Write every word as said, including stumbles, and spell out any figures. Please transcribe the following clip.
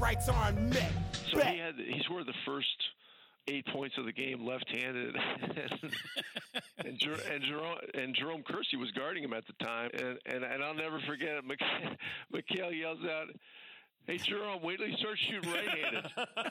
rights aren't met. So Bet. he had he scored the first eight points of the game left-handed, and, Jer- and Jerome and Jerome Kersey was guarding him at the time, and and, and I'll never forget it. Mik- Mikhail yells out, "Hey Jerome, wait till you start shooting right-handed."